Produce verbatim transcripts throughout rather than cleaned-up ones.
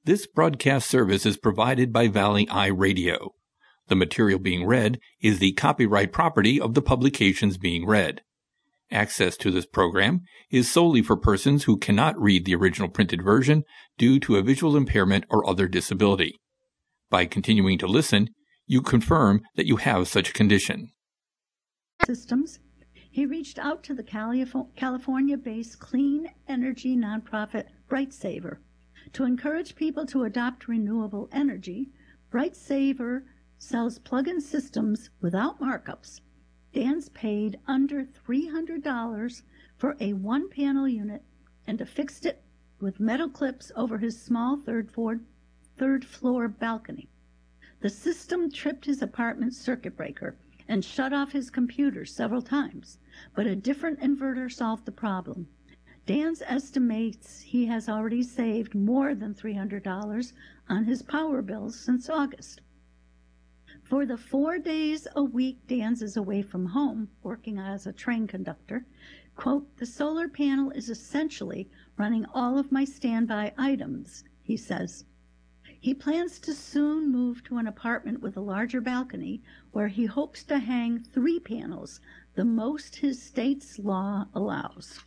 This broadcast service is provided by Valley Eye Radio. The material being read is the copyright property of the publications being read. Access to this program is solely for persons who cannot read the original printed version due to a visual impairment or other disability. By continuing to listen, you confirm that you have such a condition. Systems. He reached out to the California-based clean energy nonprofit BrightSaver to encourage people to adopt renewable energy. BrightSaver sells plug-in systems without markups. Dan's paid under three hundred dollars for a one-panel unit and affixed it with metal clips over his small third floor, third floor balcony. The system tripped his apartment circuit breaker and shut off his computer several times, but a different inverter solved the problem. Dan estimates he has already saved more than three hundred dollars on his power bills since August. For the four days a week Dan is away from home, working as a train conductor, quote, the solar panel is essentially running all of my standby items, he says. He plans to soon move to an apartment with a larger balcony where he hopes to hang three panels, the most his state's law allows.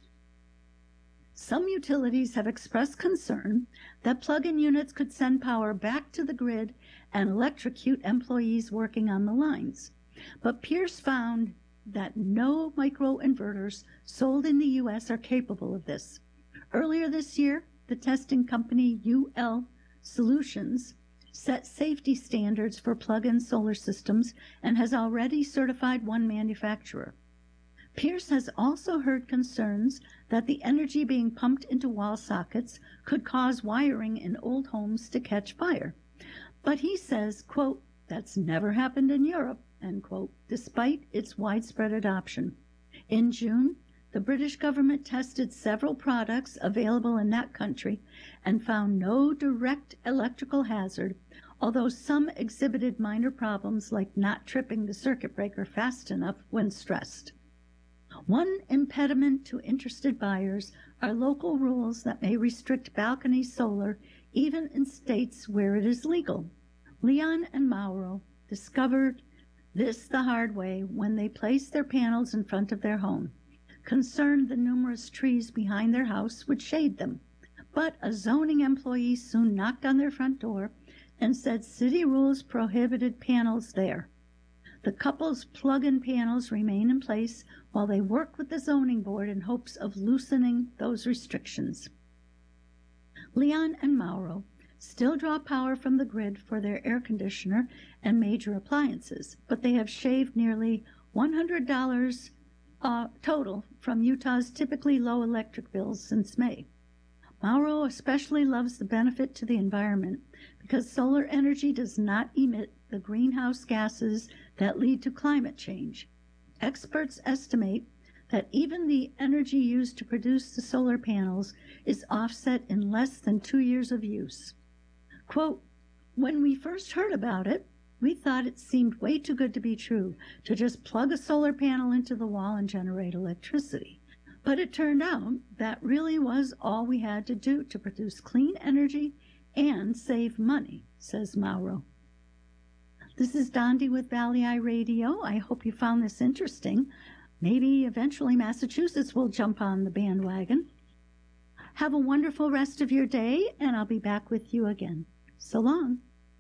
Some utilities have expressed concern that plug-in units could send power back to the grid and electrocute employees working on the lines. But Pierce found that no microinverters sold in the U S are capable of this. Earlier this year, the testing company U L Solutions set safety standards for plug-in solar systems and has already certified one manufacturer. Pierce has also heard concerns that the energy being pumped into wall sockets could cause wiring in old homes to catch fire. But he says, quote, that's never happened in Europe, end quote, despite its widespread adoption. In June, the British government tested several products available in that country and found no direct electrical hazard, although some exhibited minor problems like not tripping the circuit breaker fast enough when stressed. One impediment to interested buyers are local rules that may restrict balcony solar even in states where it is legal. Leon and Mauro discovered this the hard way when they placed their panels in front of their home, concerned the numerous trees behind their house would shade them. But a zoning employee soon knocked on their front door and said city rules prohibited panels there. The couple's plug-in panels remain in place while they work with the zoning board in hopes of loosening those restrictions. Leon and Mauro still draw power from the grid for their air conditioner and major appliances, but they have shaved nearly one hundred dollars uh, total from Utah's typically low electric bills since May. Mauro especially loves the benefit to the environment because solar energy does not emit the greenhouse gases that lead to climate change. Experts estimate that even the energy used to produce the solar panels is offset in less than two years of use. Quote, when we first heard about it, we thought it seemed way too good to be true to just plug a solar panel into the wall and generate electricity. But it turned out that really was all we had to do to produce clean energy and save money, says Mauro. This is Dondi with Valley Eye Radio. I hope you found this interesting. Maybe eventually Massachusetts will jump on the bandwagon. Have a wonderful rest of your day, and I'll be back with you again. So long.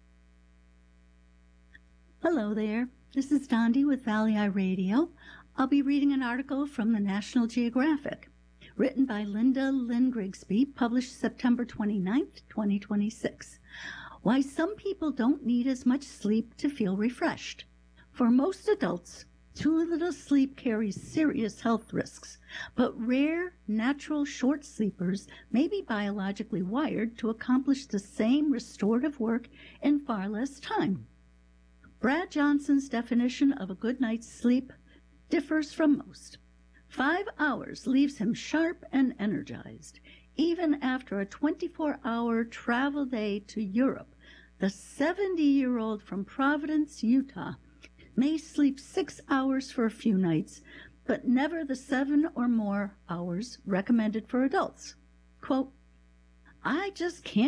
Hello there. This is Dondi with Valley Eye Radio. I'll be reading an article from the National Geographic, written by Linda Lynn Grigsby, published September twenty-ninth, twenty twenty-six. Why some people don't need as much sleep to feel refreshed. For most adults, too little sleep carries serious health risks, but rare, natural short sleepers may be biologically wired to accomplish the same restorative work in far less time. Brad Johnson's definition of a good night's sleep differs from most. Five hours leaves him sharp and energized. Even after a twenty-four hour travel day to Europe, the seventy-year-old from Providence, Utah, may sleep six hours for a few nights, but never the seven or more hours recommended for adults. Quote, I just can't